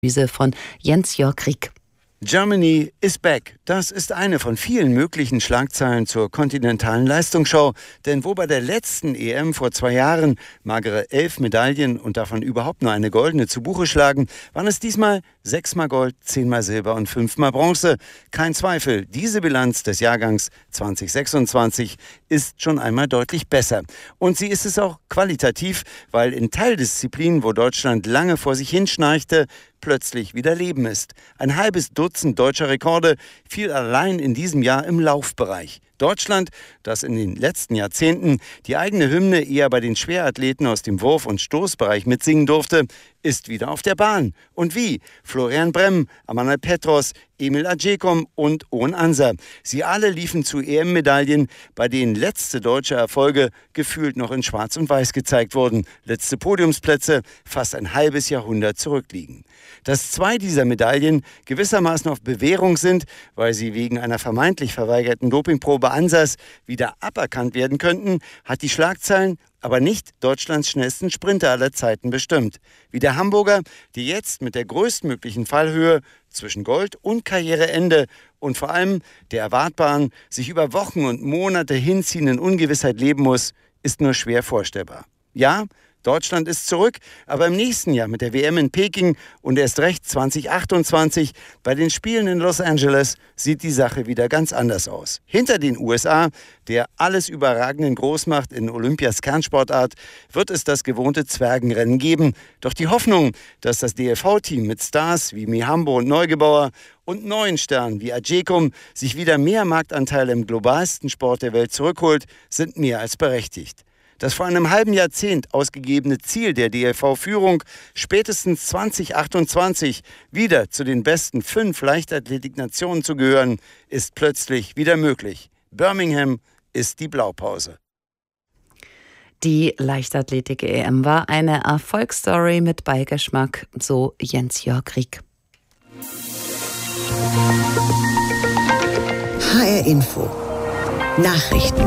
Von Jens-Jörg Rieck. Germany is back. Das ist eine von vielen möglichen Schlagzeilen zur kontinentalen Leistungsschau. Denn wo bei der letzten EM vor 2 Jahren magere 11 Medaillen und davon überhaupt nur eine goldene zu Buche schlagen, waren es diesmal 6-mal Gold, 10-mal Silber und 5-mal Bronze. Kein Zweifel, diese Bilanz des Jahrgangs 2026 ist schon einmal deutlich besser. Und sie ist es auch qualitativ, weil in Teildisziplinen, wo Deutschland lange vor sich hinschnarchte, plötzlich wieder Leben ist. Ein halbes Dutzend deutscher Rekorde fiel allein in diesem Jahr im Laufbereich. Deutschland, das in den letzten Jahrzehnten die eigene Hymne eher bei den Schwerathleten aus dem Wurf- und Stoßbereich mitsingen durfte, ist wieder auf der Bahn. Und wie? Florian Bremm, Amanal Petros, Emil Adjekom und Owen Ansa. Sie alle liefen zu EM-Medaillen, bei denen letzte deutsche Erfolge gefühlt noch in Schwarz und Weiß gezeigt wurden. Letzte Podiumsplätze fast ein halbes Jahrhundert zurückliegen. Dass 2 dieser Medaillen gewissermaßen auf Bewährung sind, weil sie wegen einer vermeintlich verweigerten Dopingprobe Ansas wieder aberkannt werden könnten, hat die Schlagzeilen aber nicht Deutschlands schnellsten Sprinter aller Zeiten bestimmt. Wie der Hamburger, die jetzt mit der größtmöglichen Fallhöhe zwischen Gold und Karriereende und vor allem der erwartbaren, sich über Wochen und Monate hinziehenden Ungewissheit leben muss, ist nur schwer vorstellbar. Ja, Deutschland ist zurück, aber im nächsten Jahr mit der WM in Peking und erst recht 2028 bei den Spielen in Los Angeles sieht die Sache wieder ganz anders aus. Hinter den USA, der alles überragenden Großmacht in Olympias Kernsportart, wird es das gewohnte Zwergenrennen geben. Doch die Hoffnung, dass das DLV-Team mit Stars wie Mihambo und Neugebauer und neuen Sternen wie Adjekom sich wieder mehr Marktanteile im globalsten Sport der Welt zurückholt, sind mehr als berechtigt. Das vor einem halben Jahrzehnt ausgegebene Ziel der DLV-Führung, spätestens 2028 wieder zu den besten 5 Leichtathletiknationen zu gehören, ist plötzlich wieder möglich. Birmingham ist die Blaupause. Die Leichtathletik-EM war eine Erfolgsstory mit Beigeschmack, so Jens-Jörg Rieck. HR Info Nachrichten.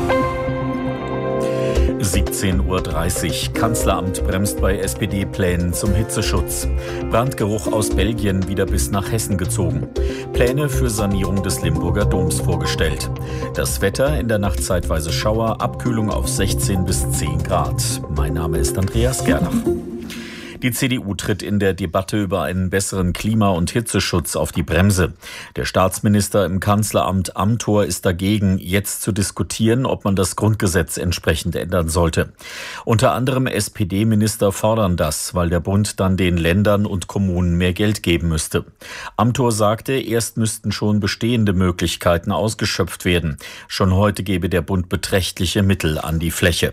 17:30 Uhr. Kanzleramt bremst bei SPD-Plänen zum Hitzeschutz. Brandgeruch aus Belgien wieder bis nach Hessen gezogen. Pläne für Sanierung des Limburger Doms vorgestellt. Das Wetter in der Nacht zeitweise Schauer, Abkühlung auf 16 bis 10 Grad. Mein Name ist Andreas Gerlach. Die CDU tritt in der Debatte über einen besseren Klima- und Hitzeschutz auf die Bremse. Der Staatsminister im Kanzleramt Amthor ist dagegen, jetzt zu diskutieren, ob man das Grundgesetz entsprechend ändern sollte. Unter anderem SPD-Minister fordern das, weil der Bund dann den Ländern und Kommunen mehr Geld geben müsste. Amthor sagte, erst müssten schon bestehende Möglichkeiten ausgeschöpft werden. Schon heute gebe der Bund beträchtliche Mittel an die Fläche.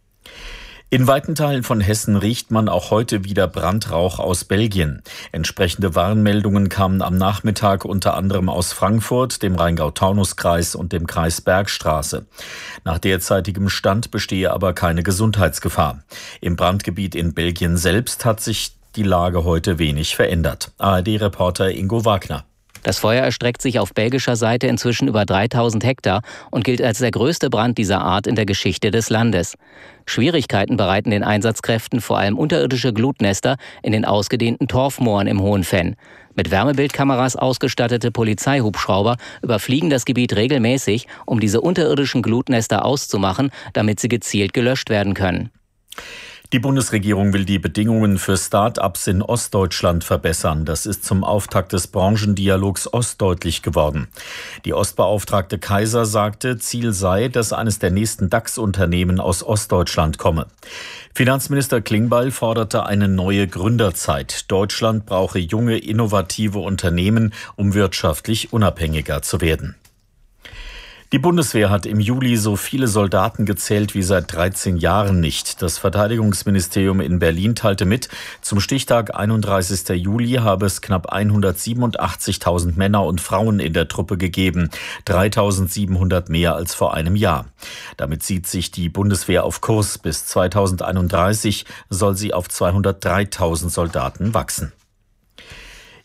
In weiten Teilen von Hessen riecht man auch heute wieder Brandrauch aus Belgien. Entsprechende Warnmeldungen kamen am Nachmittag unter anderem aus Frankfurt, dem Rheingau-Taunus-Kreis und dem Kreis Bergstraße. Nach derzeitigem Stand bestehe aber keine Gesundheitsgefahr. Im Brandgebiet in Belgien selbst hat sich die Lage heute wenig verändert. ARD-Reporter Ingo Wagner. Das Feuer erstreckt sich auf belgischer Seite inzwischen über 3000 Hektar und gilt als der größte Brand dieser Art in der Geschichte des Landes. Schwierigkeiten bereiten den Einsatzkräften vor allem unterirdische Glutnester in den ausgedehnten Torfmooren im Hohen Venn. Mit Wärmebildkameras ausgestattete Polizeihubschrauber überfliegen das Gebiet regelmäßig, um diese unterirdischen Glutnester auszumachen, damit sie gezielt gelöscht werden können. Die Bundesregierung will die Bedingungen für Start-ups in Ostdeutschland verbessern. Das ist zum Auftakt des Branchendialogs Ost deutlich geworden. Die Ostbeauftragte Kaiser sagte, Ziel sei, dass eines der nächsten DAX-Unternehmen aus Ostdeutschland komme. Finanzminister Klingbeil forderte eine neue Gründerzeit. Deutschland brauche junge, innovative Unternehmen, um wirtschaftlich unabhängiger zu werden. Die Bundeswehr hat im Juli so viele Soldaten gezählt wie seit 13 Jahren nicht. Das Verteidigungsministerium in Berlin teilte mit, zum Stichtag 31. Juli habe es knapp 187.000 Männer und Frauen in der Truppe gegeben, 3.700 mehr als vor einem Jahr. Damit sieht sich die Bundeswehr auf Kurs. Bis 2031 soll sie auf 203.000 Soldaten wachsen.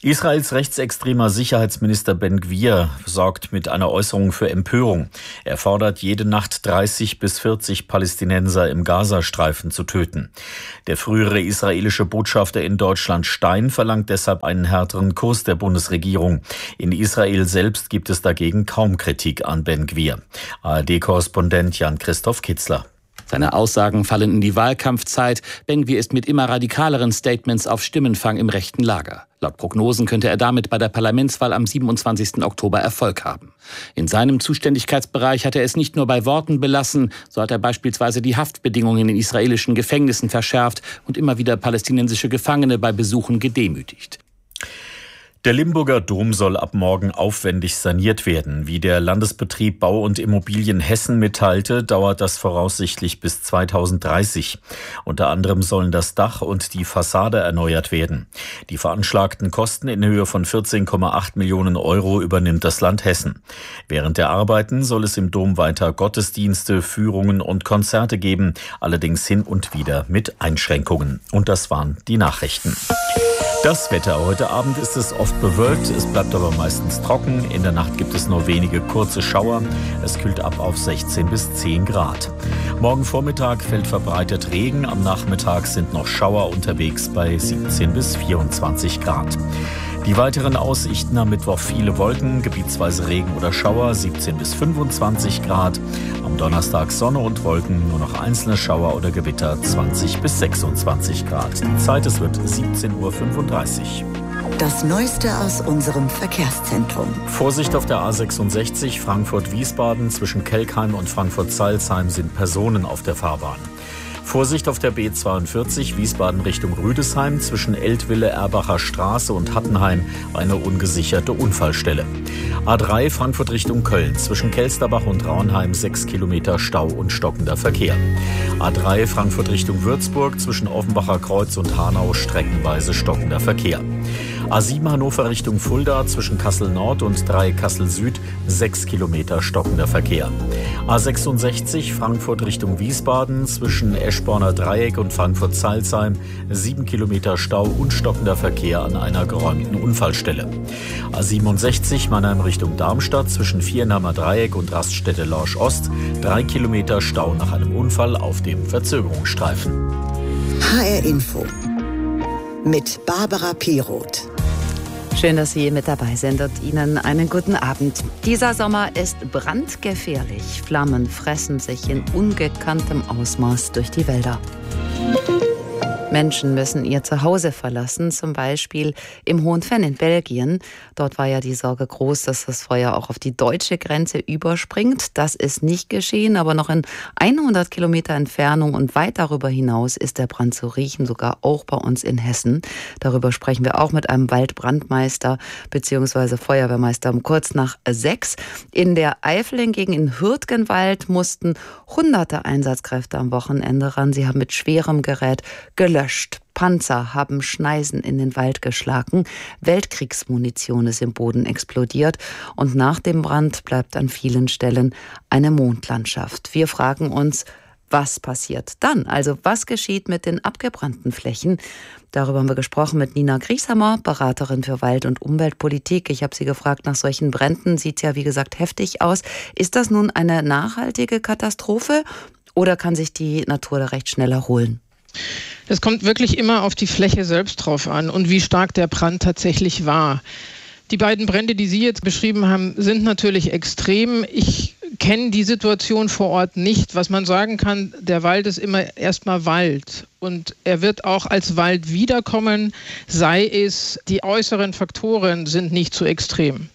Israels rechtsextremer Sicherheitsminister Ben-Gvir sorgt mit einer Äußerung für Empörung. Er fordert, jede Nacht 30 bis 40 Palästinenser im Gazastreifen zu töten. Der frühere israelische Botschafter in Deutschland Stein verlangt deshalb einen härteren Kurs der Bundesregierung. In Israel selbst gibt es dagegen kaum Kritik an Ben-Gvir. ARD-Korrespondent Jan-Christoph Kitzler. Seine Aussagen fallen in die Wahlkampfzeit. Ben-Gvir ist mit immer radikaleren Statements auf Stimmenfang im rechten Lager. Laut Prognosen könnte er damit bei der Parlamentswahl am 27. Oktober Erfolg haben. In seinem Zuständigkeitsbereich hat er es nicht nur bei Worten belassen, so hat er beispielsweise die Haftbedingungen in israelischen Gefängnissen verschärft und immer wieder palästinensische Gefangene bei Besuchen gedemütigt. Der Limburger Dom soll ab morgen aufwendig saniert werden. Wie der Landesbetrieb Bau und Immobilien Hessen mitteilte, dauert das voraussichtlich bis 2030. Unter anderem sollen das Dach und die Fassade erneuert werden. Die veranschlagten Kosten in Höhe von 14,8 Millionen Euro übernimmt das Land Hessen. Während der Arbeiten soll es im Dom weiter Gottesdienste, Führungen und Konzerte geben, allerdings hin und wieder mit Einschränkungen. Und das waren die Nachrichten. Das Wetter. Heute Abend ist es oft bewölkt, es bleibt aber meistens trocken. In der Nacht gibt es nur wenige kurze Schauer. Es kühlt ab auf 16 bis 10 Grad. Morgen Vormittag fällt verbreitet Regen. Am Nachmittag sind noch Schauer unterwegs bei 17 bis 24 Grad. Die weiteren Aussichten: am Mittwoch viele Wolken, gebietsweise Regen oder Schauer, 17 bis 25 Grad. Am Donnerstag Sonne und Wolken, nur noch einzelne Schauer oder Gewitter, 20 bis 26 Grad. Die Zeit, es wird 17:35 Uhr. Das Neueste aus unserem Verkehrszentrum. Vorsicht auf der A66 Frankfurt-Wiesbaden. Zwischen Kelkheim und Frankfurt-Salzheim sind Personen auf der Fahrbahn. Vorsicht auf der B42 Wiesbaden Richtung Rüdesheim. Zwischen Eltville-Erbacher Straße und Hattenheim eine ungesicherte Unfallstelle. A3 Frankfurt Richtung Köln. Zwischen Kelsterbach und Raunheim 6 Kilometer Stau und stockender Verkehr. A3 Frankfurt Richtung Würzburg. Zwischen Offenbacher Kreuz und Hanau streckenweise stockender Verkehr. A7 Hannover Richtung Fulda. Zwischen Kassel Nord und 3 Kassel Süd 6 Kilometer stockender Verkehr. A66 Frankfurt Richtung Wiesbaden. Zwischen Eschborner Dreieck und Frankfurt-Salzheim 7 Kilometer Stau und stockender Verkehr an einer geräumten Unfallstelle. A67 Mannheim Richtung Darmstadt zwischen Viernheimer Dreieck und Raststätte Lorsch Ost 3 Kilometer Stau nach einem Unfall auf dem Verzögerungsstreifen. HR Info mit Barbara Piroth. Schön, dass Sie mit dabei sind und Ihnen einen guten Abend. Dieser Sommer ist brandgefährlich. Flammen fressen sich in ungekanntem Ausmaß durch die Wälder. Menschen müssen ihr Zuhause verlassen, zum Beispiel im Hohenfenn in Belgien. Dort war ja die Sorge groß, dass das Feuer auch auf die deutsche Grenze überspringt. Das ist nicht geschehen, aber noch in 100 Kilometer Entfernung und weit darüber hinaus ist der Brand zu riechen, sogar auch bei uns in Hessen. Darüber sprechen wir auch mit einem Waldbrandmeister bzw. Feuerwehrmeister um kurz nach 6. In der Eifel hingegen in Hürtgenwald mussten hunderte Einsatzkräfte am Wochenende ran. Sie haben mit schwerem Gerät gelöscht. Panzer haben Schneisen in den Wald geschlagen. Weltkriegsmunition ist im Boden explodiert. Und nach dem Brand bleibt an vielen Stellen eine Mondlandschaft. Wir fragen uns, was passiert dann? Also was geschieht mit den abgebrannten Flächen? Darüber haben wir gesprochen mit Nina Grieshammer, Beraterin für Wald- und Umweltpolitik. Ich habe sie gefragt, nach solchen Bränden sieht es ja wie gesagt heftig aus. Ist das nun eine nachhaltige Katastrophe oder kann sich die Natur da recht schnell erholen? Es kommt wirklich immer auf die Fläche selbst drauf an und wie stark der Brand tatsächlich war. Die beiden Brände, die Sie jetzt beschrieben haben, sind natürlich extrem. Ich kenne die Situation vor Ort nicht. Was man sagen kann, der Wald ist immer erstmal Wald und er wird auch als Wald wiederkommen, sei es, die äußeren Faktoren sind nicht so extrem.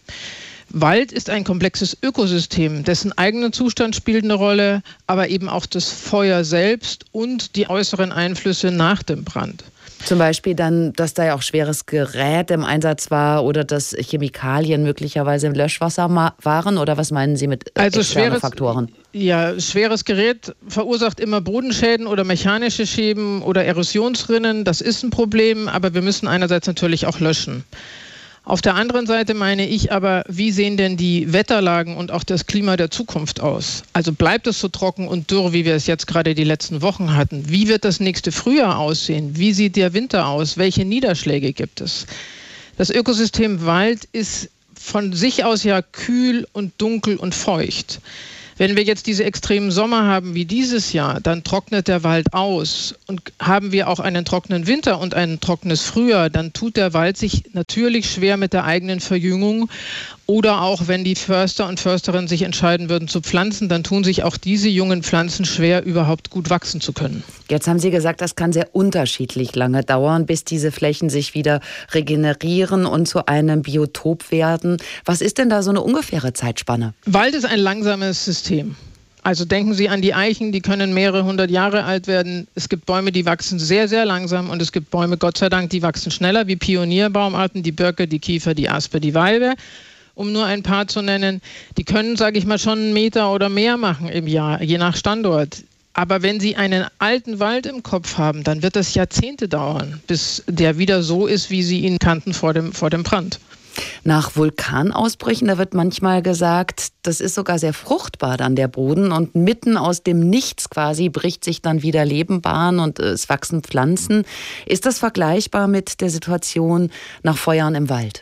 Wald ist ein komplexes Ökosystem, dessen eigener Zustand spielt eine Rolle, aber eben auch das Feuer selbst und die äußeren Einflüsse nach dem Brand. Zum Beispiel dann, dass da ja auch schweres Gerät im Einsatz war oder dass Chemikalien möglicherweise im Löschwasser waren? Oder was meinen Sie mit externen Faktoren? Ja, schweres Gerät verursacht immer Bodenschäden oder mechanische Schäden oder Erosionsrinnen. Das ist ein Problem, aber wir müssen einerseits natürlich auch löschen. Auf der anderen Seite meine ich aber, wie sehen denn die Wetterlagen und auch das Klima der Zukunft aus? Also bleibt es so trocken und dürr, wie wir es jetzt gerade die letzten Wochen hatten? Wie wird das nächste Frühjahr aussehen? Wie sieht der Winter aus? Welche Niederschläge gibt es? Das Ökosystem Wald ist von sich aus ja kühl und dunkel und feucht. Wenn wir jetzt diese extremen Sommer haben wie dieses Jahr, dann trocknet der Wald aus. Und haben wir auch einen trockenen Winter und ein trockenes Frühjahr, dann tut der Wald sich natürlich schwer mit der eigenen Verjüngung. Oder auch, wenn die Förster und Försterinnen sich entscheiden würden zu pflanzen, dann tun sich auch diese jungen Pflanzen schwer, überhaupt gut wachsen zu können. Jetzt haben Sie gesagt, das kann sehr unterschiedlich lange dauern, bis diese Flächen sich wieder regenerieren und zu einem Biotop werden. Was ist denn da so eine ungefähre Zeitspanne? Wald ist ein langsames System. Also denken Sie an die Eichen, die können mehrere hundert Jahre alt werden. Es gibt Bäume, die wachsen sehr, sehr langsam und es gibt Bäume, Gott sei Dank, die wachsen schneller, wie Pionierbaumarten, die Birke, die Kiefer, die Aspe, die Weide. Um nur ein paar zu nennen, die können, sage ich mal, schon 1 Meter oder mehr machen im Jahr, je nach Standort. Aber wenn Sie einen alten Wald im Kopf haben, dann wird das Jahrzehnte dauern, bis der wieder so ist, wie Sie ihn kannten vor dem Brand. Nach Vulkanausbrüchen, da wird manchmal gesagt, das ist sogar sehr fruchtbar dann der Boden und mitten aus dem Nichts quasi bricht sich dann wieder Leben Bahn und es wachsen Pflanzen. Ist das vergleichbar mit der Situation nach Feuern im Wald?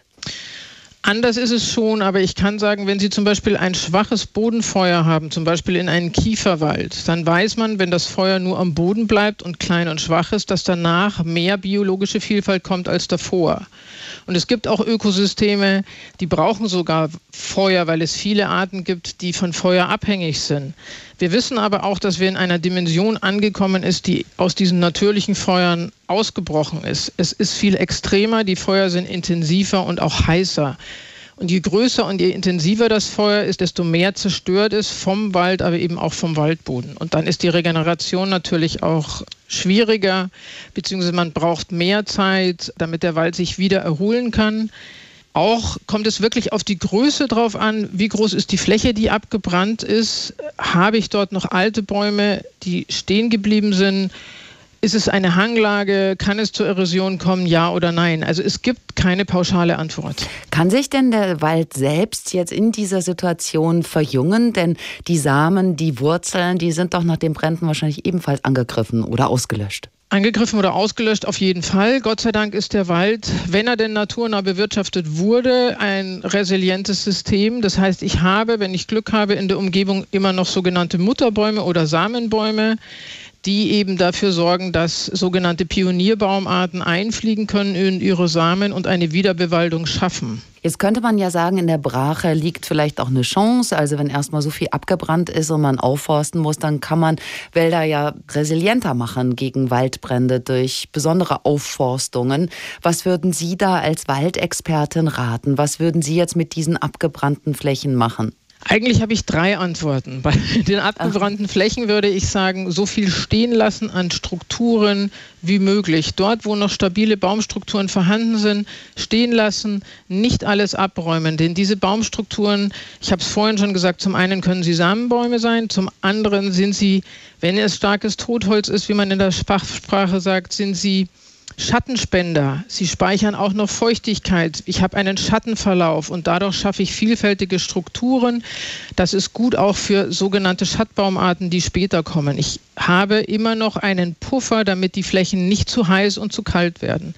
Anders ist es schon, aber ich kann sagen, wenn Sie zum Beispiel ein schwaches Bodenfeuer haben, zum Beispiel in einem Kieferwald, dann weiß man, wenn das Feuer nur am Boden bleibt und klein und schwach ist, dass danach mehr biologische Vielfalt kommt als davor. Und es gibt auch Ökosysteme, die brauchen sogar Feuer, weil es viele Arten gibt, die von Feuer abhängig sind. Wir wissen aber auch, dass wir in einer Dimension angekommen sind, die aus diesen natürlichen Feuern ausgebrochen ist. Es ist viel extremer, die Feuer sind intensiver und auch heißer. Und je größer und je intensiver das Feuer ist, desto mehr zerstört es vom Wald, aber eben auch vom Waldboden. Und dann ist die Regeneration natürlich auch schwieriger, beziehungsweise man braucht mehr Zeit, damit der Wald sich wieder erholen kann. Auch kommt es wirklich auf die Größe drauf an, wie groß ist die Fläche, die abgebrannt ist. Habe ich dort noch alte Bäume, die stehen geblieben sind? Ist es eine Hanglage? Kann es zur Erosion kommen? Ja oder nein? Also es gibt keine pauschale Antwort. Kann sich denn der Wald selbst jetzt in dieser Situation verjüngen? Denn die Samen, die Wurzeln, die sind doch nach den Bränden wahrscheinlich ebenfalls angegriffen oder ausgelöscht. Angegriffen oder ausgelöscht auf jeden Fall. Gott sei Dank ist der Wald, wenn er denn naturnah bewirtschaftet wurde, ein resilientes System. Das heißt, ich habe, wenn ich Glück habe, in der Umgebung immer noch sogenannte Mutterbäume oder Samenbäume, die eben dafür sorgen, dass sogenannte Pionierbaumarten einfliegen können in ihre Samen und eine Wiederbewaldung schaffen. Jetzt könnte man ja sagen, in der Brache liegt vielleicht auch eine Chance. Also wenn erstmal so viel abgebrannt ist und man aufforsten muss, dann kann man Wälder ja resilienter machen gegen Waldbrände durch besondere Aufforstungen. Was würden Sie da als Waldexpertin raten? Was würden Sie jetzt mit diesen abgebrannten Flächen machen? Eigentlich habe ich 3 Antworten. Bei den abgebrannten Flächen würde ich sagen, so viel stehen lassen an Strukturen wie möglich. Dort, wo noch stabile Baumstrukturen vorhanden sind, stehen lassen, nicht alles abräumen. Denn diese Baumstrukturen, ich habe es vorhin schon gesagt, zum einen können sie Samenbäume sein, zum anderen sind sie, wenn es starkes Totholz ist, wie man in der Fachsprache sagt, sind sie Schattenspender. Sie speichern auch noch Feuchtigkeit. Ich habe einen Schattenverlauf und dadurch schaffe ich vielfältige Strukturen. Das ist gut auch für sogenannte Schattbaumarten, die später kommen. Ich habe immer noch einen Puffer, damit die Flächen nicht zu heiß und zu kalt werden.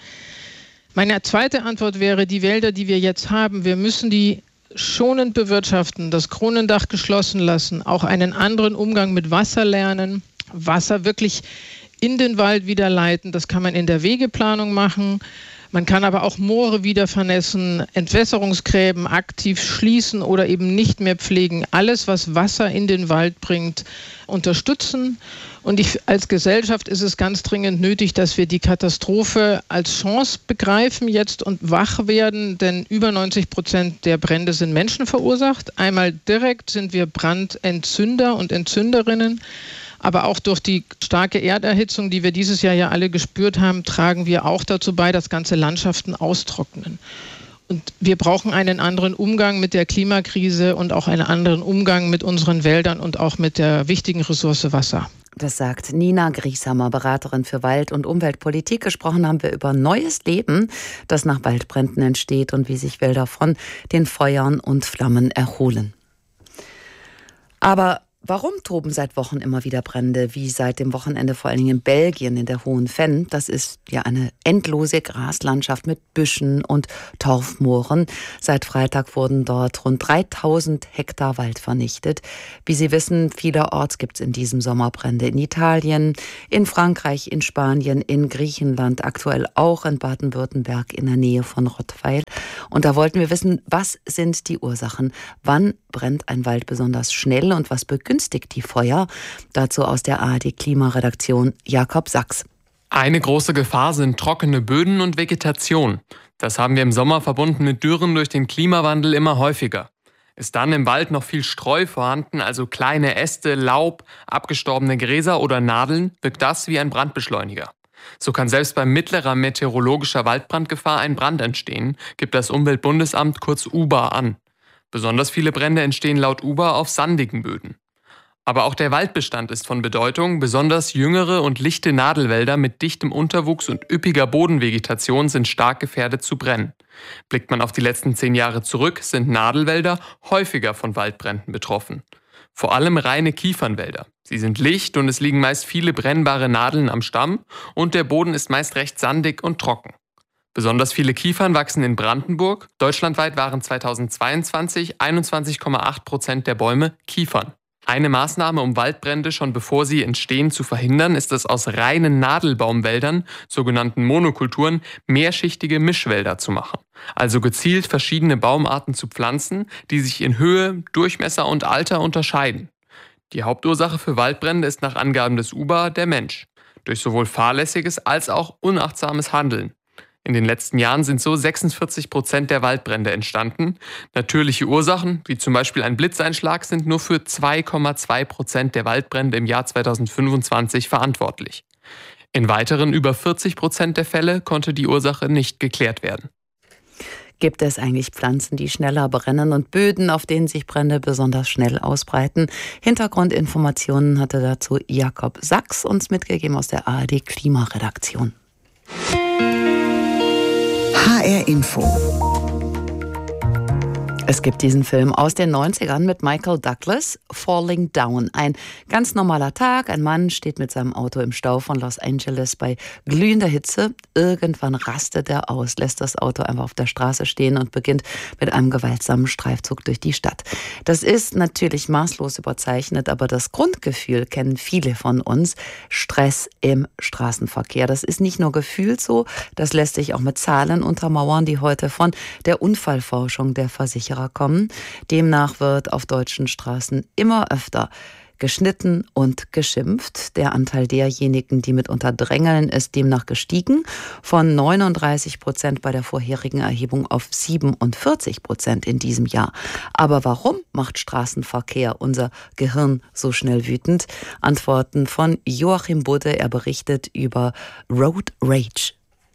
Meine zweite Antwort wäre, die Wälder, die wir jetzt haben, wir müssen die schonend bewirtschaften, das Kronendach geschlossen lassen, auch einen anderen Umgang mit Wasser lernen, Wasser wirklich in den Wald wieder leiten. Das kann man in der Wegeplanung machen. Man kann aber auch Moore wieder vernässen, Entwässerungsgräben aktiv schließen oder eben nicht mehr pflegen. Alles, was Wasser in den Wald bringt, unterstützen. Und als Gesellschaft ist es ganz dringend nötig, dass wir die Katastrophe als Chance begreifen jetzt und wach werden, denn über 90% der Brände sind menschenverursacht. Einmal direkt sind wir Brandentzünder und Entzünderinnen. Aber auch durch die starke Erderhitzung, die wir dieses Jahr ja alle gespürt haben, tragen wir auch dazu bei, dass ganze Landschaften austrocknen. Und wir brauchen einen anderen Umgang mit der Klimakrise und auch einen anderen Umgang mit unseren Wäldern und auch mit der wichtigen Ressource Wasser. Das sagt Nina Grieshammer, Beraterin für Wald- und Umweltpolitik. Gesprochen haben wir über neues Leben, das nach Waldbränden entsteht und wie sich Wälder von den Feuern und Flammen erholen. Aber Warum toben seit Wochen immer wieder Brände, wie seit dem Wochenende vor allen Dingen in Belgien in der Hohen Venn? Das ist ja eine endlose Graslandschaft mit Büschen und Torfmooren. Seit Freitag wurden dort rund 3000 Hektar Wald vernichtet. Wie Sie wissen, vielerorts gibt es in diesem Sommer Brände. In Italien, in Frankreich, in Spanien, in Griechenland, aktuell auch in Baden-Württemberg in der Nähe von Rottweil. Und da wollten wir wissen, was sind die Ursachen? Wann brennt ein Wald besonders schnell und was begünstigt die Feuer? Dazu aus der ARD-Klimaredaktion Jakob Sachs. Eine große Gefahr sind trockene Böden und Vegetation. Das haben wir im Sommer verbunden mit Dürren durch den Klimawandel immer häufiger. Ist dann im Wald noch viel Streu vorhanden, also kleine Äste, Laub, abgestorbene Gräser oder Nadeln, wirkt das wie ein Brandbeschleuniger. So kann selbst bei mittlerer meteorologischer Waldbrandgefahr ein Brand entstehen, gibt das Umweltbundesamt kurz UBA an. Besonders viele Brände entstehen laut UBA auf sandigen Böden. Aber auch der Waldbestand ist von Bedeutung. Besonders jüngere und lichte Nadelwälder mit dichtem Unterwuchs und üppiger Bodenvegetation sind stark gefährdet zu brennen. Blickt man auf die letzten 10 Jahre zurück, sind Nadelwälder häufiger von Waldbränden betroffen. Vor allem reine Kiefernwälder. Sie sind licht und es liegen meist viele brennbare Nadeln am Stamm und der Boden ist meist recht sandig und trocken. Besonders viele Kiefern wachsen in Brandenburg. Deutschlandweit waren 2022 21,8% der Bäume Kiefern. Eine Maßnahme, um Waldbrände schon bevor sie entstehen zu verhindern, ist es aus reinen Nadelbaumwäldern, sogenannten Monokulturen, mehrschichtige Mischwälder zu machen. Also gezielt verschiedene Baumarten zu pflanzen, die sich in Höhe, Durchmesser und Alter unterscheiden. Die Hauptursache für Waldbrände ist nach Angaben des UBA der Mensch. Durch sowohl fahrlässiges als auch unachtsames Handeln. In den letzten Jahren sind so 46% der Waldbrände entstanden. Natürliche Ursachen, wie zum Beispiel ein Blitzeinschlag, sind nur für 2,2% der Waldbrände im Jahr 2025 verantwortlich. In weiteren über 40% der Fälle konnte die Ursache nicht geklärt werden. Gibt es eigentlich Pflanzen, die schneller brennen und Böden, auf denen sich Brände besonders schnell ausbreiten? Hintergrundinformationen hatte dazu Jakob Sachs uns mitgegeben aus der ARD Klimaredaktion. HR Info. Es gibt diesen Film aus den 90ern mit Michael Douglas, Falling Down. Ein ganz normaler Tag. Ein Mann steht mit seinem Auto im Stau von Los Angeles bei glühender Hitze. Irgendwann rastet er aus, lässt das Auto einfach auf der Straße stehen und beginnt mit einem gewaltsamen Streifzug durch die Stadt. Das ist natürlich maßlos überzeichnet, aber das Grundgefühl kennen viele von uns. Stress im Straßenverkehr. Das ist nicht nur gefühlt so, das lässt sich auch mit Zahlen untermauern, die heute von der Unfallforschung der Versicherer kommen. Demnach wird auf deutschen Straßen immer öfter geschnitten und geschimpft. Der Anteil derjenigen, die mitunter drängeln, ist demnach gestiegen von 39% bei der vorherigen Erhebung auf 47% in diesem Jahr. Aber warum macht Straßenverkehr unser Gehirn so schnell wütend? Antworten von Joachim Budde. Er berichtet über Road Rage.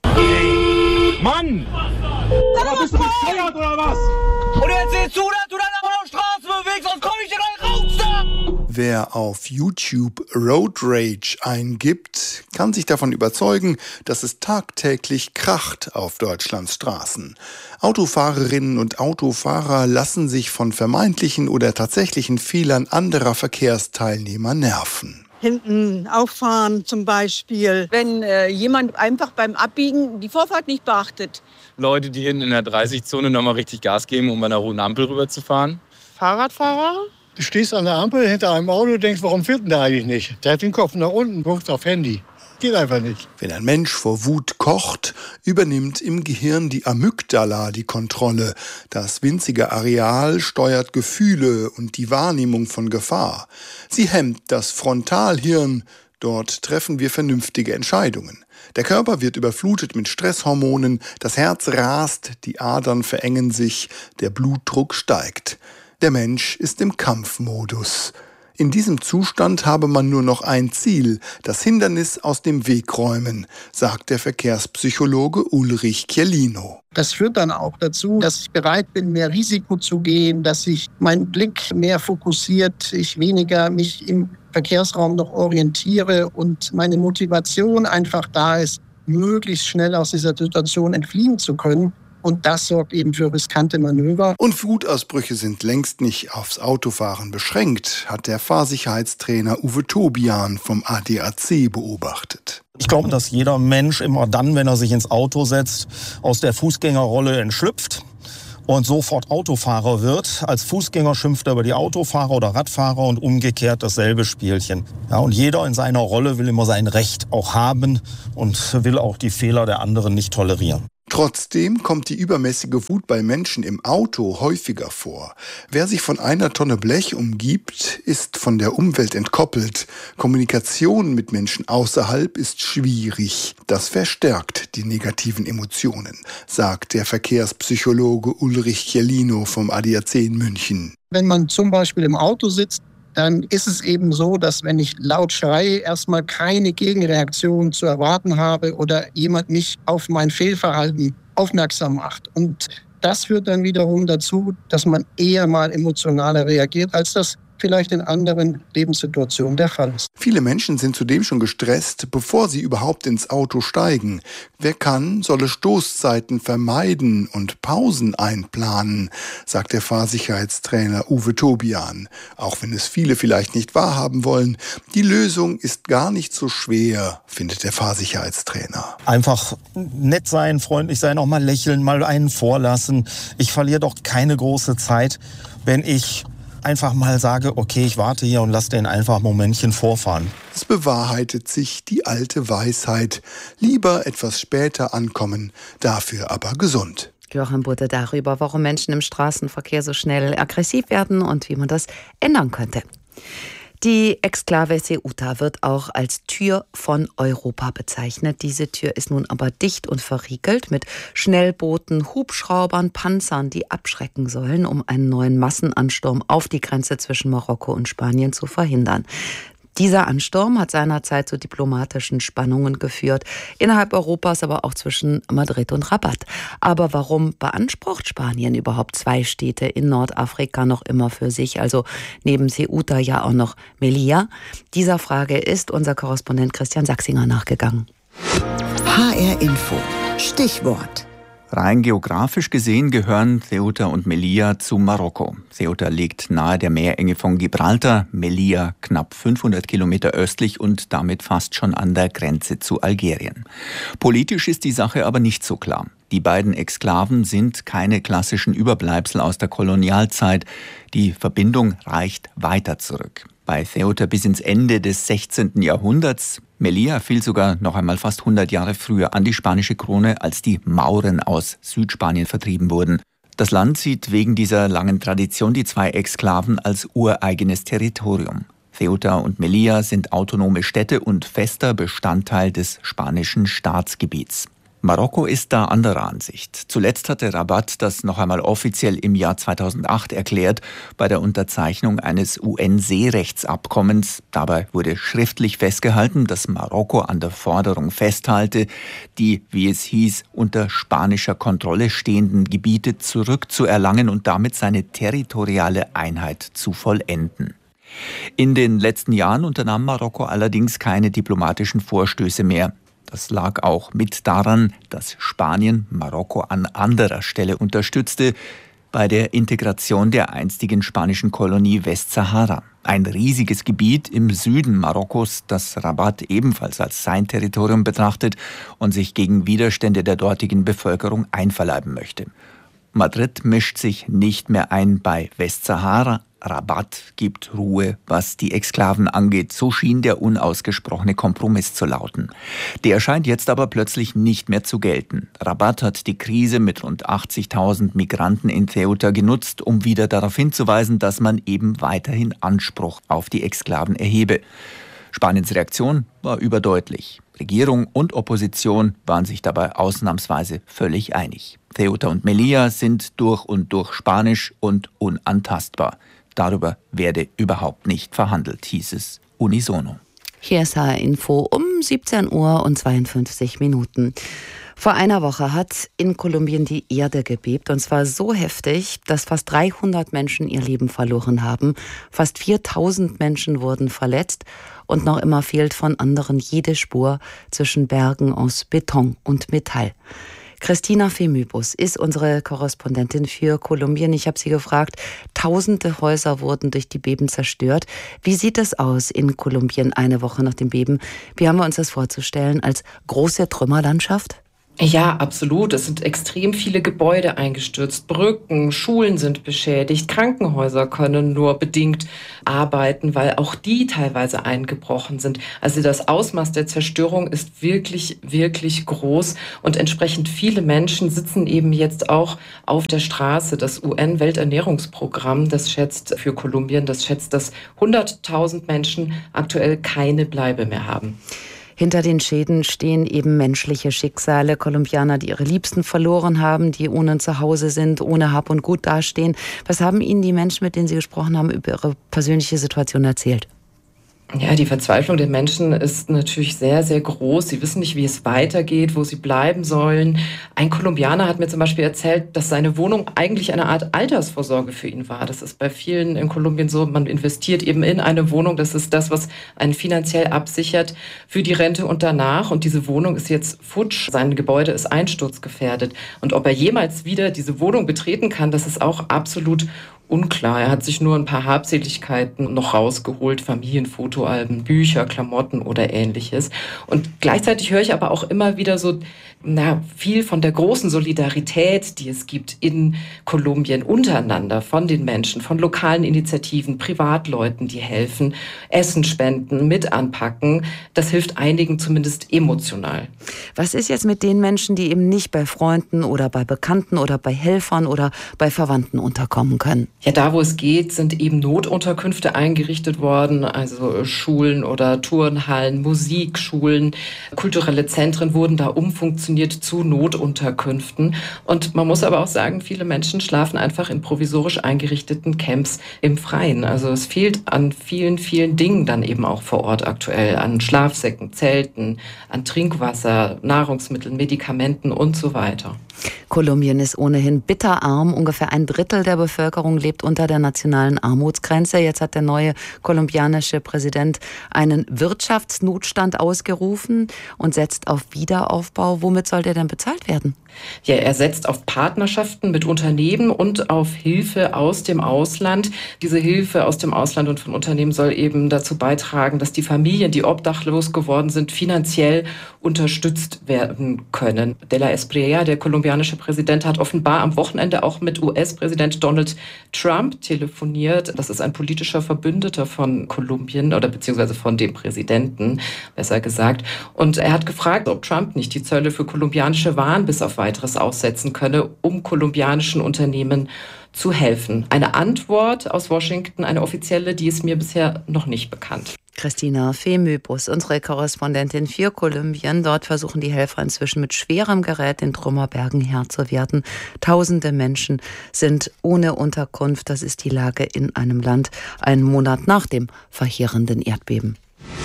Mann! Aber bist du bescheuert oder was? Und jetzt siehst du, dass du dann auf der Straße bewegst, sonst komm ich dir gleich raus da! Wer auf YouTube Road Rage eingibt, kann sich davon überzeugen, dass es tagtäglich kracht auf Deutschlands Straßen. Autofahrerinnen und Autofahrer lassen sich von vermeintlichen oder tatsächlichen Fehlern anderer Verkehrsteilnehmer nerven. Hinten auffahren zum Beispiel. Wenn jemand einfach beim Abbiegen die Vorfahrt nicht beachtet. Leute, die hinten in der 30-Zone nochmal richtig Gas geben, um bei einer roten Ampel rüberzufahren. Fahrradfahrer? Du stehst an der Ampel hinter einem Auto und denkst, warum fährt denn der eigentlich nicht? Der hat den Kopf nach unten, guckt auf Handy. Geht einfach nicht. Wenn ein Mensch vor Wut kocht, übernimmt im Gehirn die Amygdala die Kontrolle. Das winzige Areal steuert Gefühle und die Wahrnehmung von Gefahr. Sie hemmt das Frontalhirn. Dort treffen wir vernünftige Entscheidungen. Der Körper wird überflutet mit Stresshormonen, das Herz rast, die Adern verengen sich, der Blutdruck steigt. Der Mensch ist im Kampfmodus. In diesem Zustand habe man nur noch ein Ziel, das Hindernis aus dem Weg räumen, sagt der Verkehrspsychologe Ulrich Chiellino. Das führt dann auch dazu, dass ich bereit bin, mehr Risiko zu gehen, dass ich meinen Blick mehr fokussiert, ich weniger mich im Verkehrsraum noch orientiere und meine Motivation einfach da ist, möglichst schnell aus dieser Situation entfliehen zu können. Und das sorgt eben für riskante Manöver. Und Wutausbrüche sind längst nicht aufs Autofahren beschränkt, hat der Fahrsicherheitstrainer Uwe Tobian vom ADAC beobachtet. Ich glaube, dass jeder Mensch immer dann, wenn er sich ins Auto setzt, aus der Fußgängerrolle entschlüpft und sofort Autofahrer wird. Als Fußgänger schimpft er über die Autofahrer oder Radfahrer und umgekehrt dasselbe Spielchen. Ja, und jeder in seiner Rolle will immer sein Recht auch haben und will auch die Fehler der anderen nicht tolerieren. Trotzdem kommt die übermäßige Wut bei Menschen im Auto häufiger vor. Wer sich von einer Tonne Blech umgibt, ist von der Umwelt entkoppelt. Kommunikation mit Menschen außerhalb ist schwierig. Das verstärkt die negativen Emotionen, sagt der Verkehrspsychologe Ulrich Chiellino vom ADAC in München. Wenn man zum Beispiel im Auto sitzt, dann ist es eben so, dass wenn ich laut schreie, erstmal keine Gegenreaktion zu erwarten habe oder jemand mich auf mein Fehlverhalten aufmerksam macht. Und das führt dann wiederum dazu, dass man eher mal emotionaler reagiert, als das vielleicht in anderen Lebenssituationen der Fall ist. Viele Menschen sind zudem schon gestresst, bevor sie überhaupt ins Auto steigen. Wer kann, solle Stoßzeiten vermeiden und Pausen einplanen, sagt der Fahrsicherheitstrainer Uwe Tobian. Auch wenn es viele vielleicht nicht wahrhaben wollen, die Lösung ist gar nicht so schwer, findet der Fahrsicherheitstrainer. Einfach nett sein, freundlich sein, auch mal lächeln, mal einen vorlassen. Ich verliere doch keine große Zeit, wenn ich einfach mal sage, okay, ich warte hier und lasse den einfach ein Momentchen vorfahren. Es bewahrheitet sich die alte Weisheit. Lieber etwas später ankommen, dafür aber gesund. Joachim Budde darüber, warum Menschen im Straßenverkehr so schnell aggressiv werden und wie man das ändern könnte. Die Exklave Ceuta wird auch als Tür von Europa bezeichnet. Diese Tür ist nun aber dicht und verriegelt mit Schnellbooten, Hubschraubern, Panzern, die abschrecken sollen, um einen neuen Massenansturm auf die Grenze zwischen Marokko und Spanien zu verhindern. Dieser Ansturm hat seinerzeit zu diplomatischen Spannungen geführt, innerhalb Europas, aber auch zwischen Madrid und Rabat. Aber warum beansprucht Spanien überhaupt 2 Städte in Nordafrika noch immer für sich, also neben Ceuta ja auch noch Melilla? Dieser Frage ist unser Korrespondent Christian Sachsinger nachgegangen. HR Info. Stichwort. Rein geografisch gesehen gehören Ceuta und Melilla zu Marokko. Ceuta liegt nahe der Meerenge von Gibraltar, Melilla knapp 500 Kilometer östlich und damit fast schon an der Grenze zu Algerien. Politisch ist die Sache aber nicht so klar. Die beiden Exklaven sind keine klassischen Überbleibsel aus der Kolonialzeit. Die Verbindung reicht weiter zurück. Bei Ceuta bis ins Ende des 16. Jahrhunderts. Melilla fiel sogar noch einmal fast 100 Jahre früher an die spanische Krone, als die Mauren aus Südspanien vertrieben wurden. Das Land sieht wegen dieser langen Tradition die 2 Exklaven als ureigenes Territorium. Ceuta und Melilla sind autonome Städte und fester Bestandteil des spanischen Staatsgebiets. Marokko ist da anderer Ansicht. Zuletzt hatte Rabat das noch einmal offiziell im Jahr 2008 erklärt, bei der Unterzeichnung eines UN-Seerechtsabkommens. Dabei wurde schriftlich festgehalten, dass Marokko an der Forderung festhalte, die, wie es hieß, unter spanischer Kontrolle stehenden Gebiete zurückzuerlangen und damit seine territoriale Einheit zu vollenden. In den letzten Jahren unternahm Marokko allerdings keine diplomatischen Vorstöße mehr. Das lag auch mit daran, dass Spanien Marokko an anderer Stelle unterstützte, bei der Integration der einstigen spanischen Kolonie Westsahara. Ein riesiges Gebiet im Süden Marokkos, das Rabat ebenfalls als sein Territorium betrachtet und sich gegen Widerstände der dortigen Bevölkerung einverleiben möchte. Madrid mischt sich nicht mehr ein bei Westsahara. Rabat gibt Ruhe, was die Exklaven angeht. So schien der unausgesprochene Kompromiss zu lauten. Der scheint jetzt aber plötzlich nicht mehr zu gelten. Rabat hat die Krise mit rund 80.000 Migranten in Ceuta genutzt, um wieder darauf hinzuweisen, dass man eben weiterhin Anspruch auf die Exklaven erhebe. Spaniens Reaktion war überdeutlich. Regierung und Opposition waren sich dabei ausnahmsweise völlig einig. Ceuta und Melilla sind durch und durch spanisch und unantastbar. Darüber werde überhaupt nicht verhandelt, hieß es unisono. Hier ist HR Info um 17:52 Uhr. Vor einer Woche hat in Kolumbien die Erde gebebt, und zwar so heftig, dass fast 300 Menschen ihr Leben verloren haben. Fast 4.000 Menschen wurden verletzt und noch immer fehlt von anderen jede Spur zwischen Bergen aus Beton und Metall. Cristina Femybus ist unsere Korrespondentin für Kolumbien. Ich habe sie gefragt, tausende Häuser wurden durch die Beben zerstört. Wie sieht es aus in Kolumbien eine Woche nach dem Beben? Wie haben wir uns das vorzustellen? Als große Trümmerlandschaft? Ja, absolut. Es sind extrem viele Gebäude eingestürzt. Brücken, Schulen sind beschädigt. Krankenhäuser können nur bedingt arbeiten, weil auch die teilweise eingebrochen sind. Also das Ausmaß der Zerstörung ist wirklich, wirklich groß. Und entsprechend viele Menschen sitzen eben jetzt auch auf der Straße. Das UN-Welternährungsprogramm, das schätzt für Kolumbien, das schätzt, dass 100.000 Menschen aktuell keine Bleibe mehr haben. Hinter den Schäden stehen eben menschliche Schicksale, Kolumbianer, die ihre Liebsten verloren haben, die ohne Zuhause sind, ohne Hab und Gut dastehen. Was haben Ihnen die Menschen, mit denen Sie gesprochen haben, über ihre persönliche Situation erzählt? Ja, die Verzweiflung der Menschen ist natürlich sehr, sehr groß. Sie wissen nicht, wie es weitergeht, wo sie bleiben sollen. Ein Kolumbianer hat mir zum Beispiel erzählt, dass seine Wohnung eigentlich eine Art Altersvorsorge für ihn war. Das ist bei vielen in Kolumbien so, man investiert eben in eine Wohnung. Das ist das, was einen finanziell absichert für die Rente und danach. Und diese Wohnung ist jetzt futsch. Sein Gebäude ist einsturzgefährdet. Und ob er jemals wieder diese Wohnung betreten kann, das ist auch absolut unklar. Er hat sich nur ein paar Habseligkeiten noch rausgeholt, Familienfotoalben, Bücher, Klamotten oder Ähnliches. Und gleichzeitig höre ich aber auch immer wieder so viel von der großen Solidarität, die es gibt in Kolumbien untereinander, von den Menschen, von lokalen Initiativen, Privatleuten, die helfen, Essen spenden, mit anpacken. Das hilft einigen zumindest emotional. Was ist jetzt mit den Menschen, die eben nicht bei Freunden oder bei Bekannten oder bei Helfern oder bei Verwandten unterkommen können? Ja, da wo es geht, sind eben Notunterkünfte eingerichtet worden, also Schulen oder Turnhallen, Musikschulen, kulturelle Zentren wurden da umfunktioniert zu Notunterkünften. Und man muss aber auch sagen, viele Menschen schlafen einfach in provisorisch eingerichteten Camps im Freien. Also es fehlt an vielen, vielen Dingen dann eben auch vor Ort aktuell, an Schlafsäcken, Zelten, an Trinkwasser, Nahrungsmitteln, Medikamenten und so weiter. Kolumbien ist ohnehin bitterarm. Ungefähr 1/3 der Bevölkerung lebt unter der nationalen Armutsgrenze. Jetzt hat der neue kolumbianische Präsident einen Wirtschaftsnotstand ausgerufen und setzt auf Wiederaufbau. Womit soll der denn bezahlt werden? Ja, er setzt auf Partnerschaften mit Unternehmen und auf Hilfe aus dem Ausland. Diese Hilfe aus dem Ausland und von Unternehmen soll eben dazu beitragen, dass die Familien, die obdachlos geworden sind, finanziell unterstützt werden können. De la Espriella, der kolumbianische Präsident, hat offenbar am Wochenende auch mit US-Präsident Donald Trump telefoniert. Das ist ein politischer Verbündeter von Kolumbien oder beziehungsweise von dem Präsidenten, besser gesagt. Und er hat gefragt, ob Trump nicht die Zölle für kolumbianische Waren bis auf Weiteres aussetzen könne, um kolumbianischen Unternehmen zu helfen. Eine Antwort aus Washington, eine offizielle, die ist mir bisher noch nicht bekannt. Cristina Femybus, unsere Korrespondentin für Kolumbien. Dort versuchen die Helfer inzwischen mit schwerem Gerät den Trümmerbergen Herr zu werden. Tausende Menschen sind ohne Unterkunft. Das ist die Lage in einem Land, einen Monat nach dem verheerenden Erdbeben.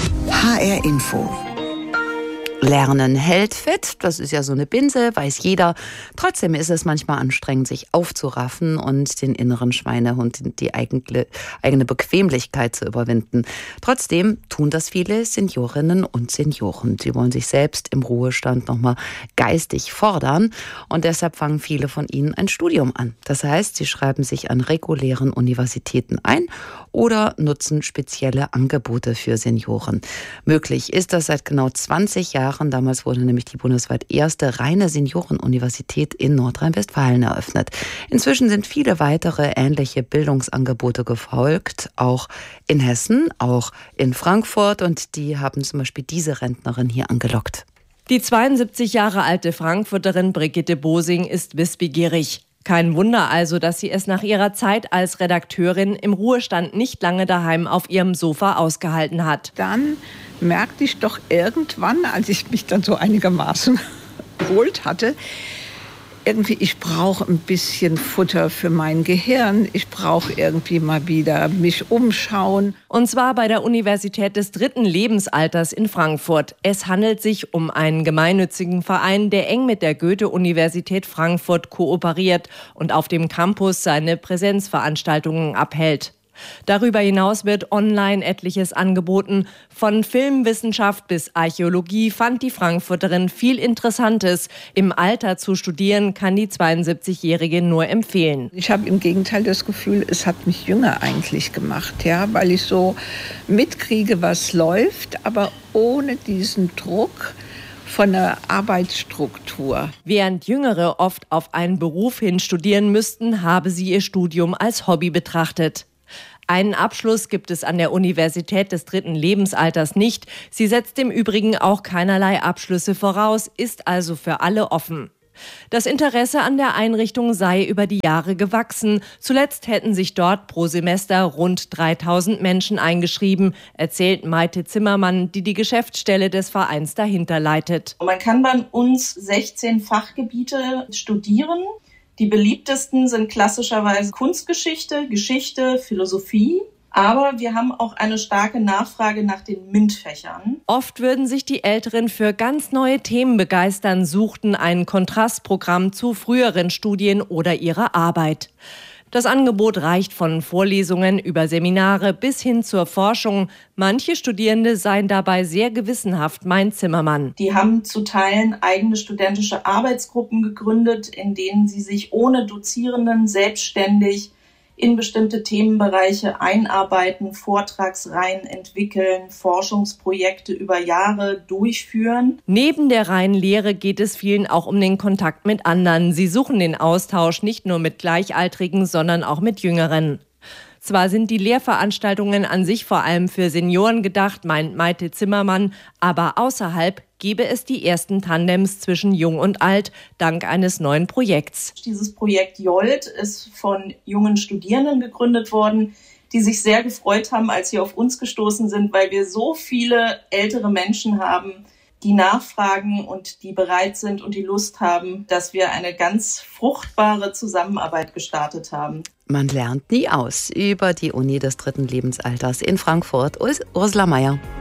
HR Info. Lernen hält fit, das ist ja so eine Binse, weiß jeder. Trotzdem ist es manchmal anstrengend, sich aufzuraffen und den inneren Schweinehund, die eigene Bequemlichkeit zu überwinden. Trotzdem tun das viele Seniorinnen und Senioren. Sie wollen sich selbst im Ruhestand nochmal geistig fordern und deshalb fangen viele von ihnen ein Studium an. Das heißt, sie schreiben sich an regulären Universitäten ein oder nutzen spezielle Angebote für Senioren. Möglich ist das seit genau 20 Jahren. Damals wurde nämlich die bundesweit erste reine Seniorenuniversität in Nordrhein-Westfalen eröffnet. Inzwischen sind viele weitere ähnliche Bildungsangebote gefolgt, auch in Hessen, auch in Frankfurt. Und die haben zum Beispiel diese Rentnerin hier angelockt. Die 72 Jahre alte Frankfurterin Brigitte Bosing ist wissbegierig. Kein Wunder also, dass sie es nach ihrer Zeit als Redakteurin im Ruhestand nicht lange daheim auf ihrem Sofa ausgehalten hat. Dann merkte ich doch irgendwann, als ich mich dann so einigermaßen erholt hatte, irgendwie, ich brauche ein bisschen Futter für mein Gehirn. Ich brauche irgendwie mal wieder mich umschauen. Und zwar bei der Universität des 3. Lebensalters in Frankfurt. Es handelt sich um einen gemeinnützigen Verein, der eng mit der Goethe-Universität Frankfurt kooperiert und auf dem Campus seine Präsenzveranstaltungen abhält. Darüber hinaus wird online etliches angeboten. Von Filmwissenschaft bis Archäologie fand die Frankfurterin viel Interessantes. Im Alter zu studieren kann die 72-Jährige nur empfehlen. Ich habe im Gegenteil das Gefühl, es hat mich jünger eigentlich gemacht, ja, weil ich so mitkriege, was läuft, aber ohne diesen Druck von der Arbeitsstruktur. Während Jüngere oft auf einen Beruf hin studieren müssten, habe sie ihr Studium als Hobby betrachtet. Einen Abschluss gibt es an der Universität des 3. Lebensalters nicht. Sie setzt im Übrigen auch keinerlei Abschlüsse voraus, ist also für alle offen. Das Interesse an der Einrichtung sei über die Jahre gewachsen. Zuletzt hätten sich dort pro Semester rund 3000 Menschen eingeschrieben, erzählt Maite Zimmermann, die Geschäftsstelle des Vereins dahinter leitet. Man kann bei uns 16 Fachgebiete studieren. Die beliebtesten sind klassischerweise Kunstgeschichte, Geschichte, Philosophie. Aber wir haben auch eine starke Nachfrage nach den MINT-Fächern. Oft würden sich die Älteren für ganz neue Themen begeistern, suchten ein Kontrastprogramm zu früheren Studien oder ihrer Arbeit. Das Angebot reicht von Vorlesungen über Seminare bis hin zur Forschung. Manche Studierende seien dabei sehr gewissenhaft, meint Zimmermann. Die haben zu Teilen eigene studentische Arbeitsgruppen gegründet, in denen sie sich ohne Dozierenden selbstständig in bestimmte Themenbereiche einarbeiten, Vortragsreihen entwickeln, Forschungsprojekte über Jahre durchführen. Neben der reinen Lehre geht es vielen auch um den Kontakt mit anderen. Sie suchen den Austausch nicht nur mit Gleichaltrigen, sondern auch mit Jüngeren. Zwar sind die Lehrveranstaltungen an sich vor allem für Senioren gedacht, meint Maite Zimmermann, aber außerhalb gebe es die ersten Tandems zwischen Jung und Alt, dank eines neuen Projekts. Dieses Projekt Jolt ist von jungen Studierenden gegründet worden, die sich sehr gefreut haben, als sie auf uns gestoßen sind, weil wir so viele ältere Menschen haben, die nachfragen und die bereit sind und die Lust haben, dass wir eine ganz fruchtbare Zusammenarbeit gestartet haben. Man lernt nie aus. Über die Uni des 3. Lebensalters in Frankfurt. Ursula Meier.